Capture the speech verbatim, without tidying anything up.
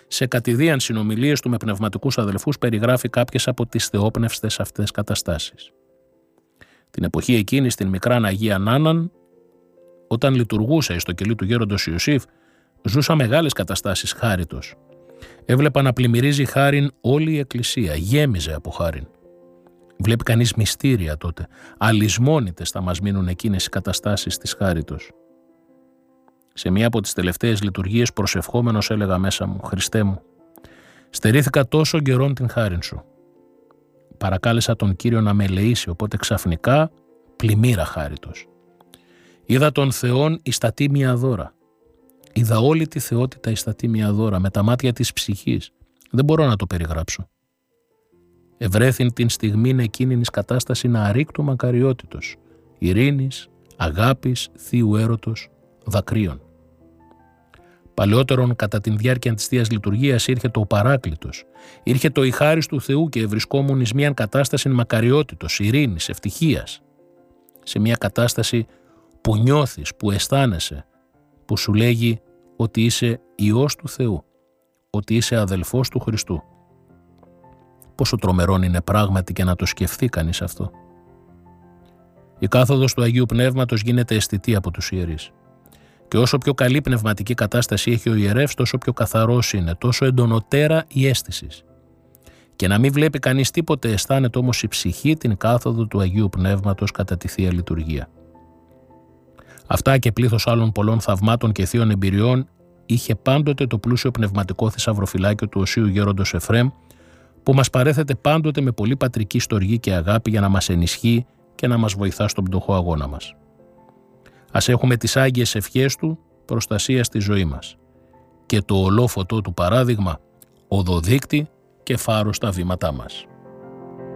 Σε κατηδίαν συνομιλίες του με πνευματικούς αδελφούς περιγράφει κάποιες από τις θεόπνευστες αυτές καταστάσεις. Την εποχή εκείνη στην μικράν Αγία Νάναν, όταν λειτουργούσα στο κελί του γέροντος Ιωσήφ, ζούσα μεγάλες καταστάσεις χάριτος. Έβλεπα να πλημμυρίζει χάριν όλη η εκκλησία, γέμιζε από χάριν. Βλέπει κανείς μυστήρια τότε, αλυσμόνητες θα μας μείνουν εκείνες οι καταστάσεις της χάριτος. Σε μία από τις τελευταίες λειτουργίες προσευχόμενος έλεγα μέσα μου: Χριστέ μου, στερήθηκα τόσο καιρόν την χάριν σου. Παρακάλεσα τον Κύριο να με ελεήσει, οπότε ξαφνικά πλημμύρα χάριτος. Είδα τον Θεόν εις τα τίμια δώρα. Είδα όλη τη θεότητα εις τα τίμια δώρα με τα μάτια της ψυχής. Δεν μπορώ να το περιγράψω. Ευρέθην την στιγμήν εκείνην εις κατάσταση να αρρήκτου μακαριότητος, ειρήνης, αγάπης, θείου έρωτος, δακρύων. Παλαιότερον, κατά την διάρκεια της Θείας Λειτουργίας, ήρχε το Παράκλητος, ήρχε το η χάρις του Θεού και ευρισκόμουν εις μίαν κατάσταση μακαριότητος, ειρήνης, ευτυχίας. Σε μια κατάσταση που νιώθεις, που αισθάνεσαι, που σου λέγει ότι είσαι Υιός του Θεού, ότι είσαι αδελφός του Χριστού. Πόσο τρομερόν είναι πράγματι και να το σκεφτεί κανείς αυτό. Η κάθοδος του Αγίου Πνεύματος γίνεται αισθητή από τους ιερείς. Και όσο πιο καλή πνευματική κατάσταση έχει ο ιερεύς, τόσο πιο καθαρός είναι, τόσο εντονοτέρα η αίσθηση. Και να μην βλέπει κανείς τίποτε, αισθάνεται όμως η ψυχή την κάθοδο του Αγίου Πνεύματος κατά τη Θεία Λειτουργία. Αυτά και πλήθος άλλων πολλών θαυμάτων και θείων εμπειριών είχε πάντοτε το πλούσιο πνευματικό θησαυροφυλάκιο του Οσίου Γέροντος Εφραίμ, που μας παρέθεται πάντοτε με πολύ πατρική στοργή και αγάπη για να μας ενισχύει και να μας βοηθά στον πτωχό αγώνα μας. Ας έχουμε τις άγιες ευχές του προστασία στη ζωή μας και το ολόφωτό του παράδειγμα οδοδείκτη και φάρο στα βήματά μας.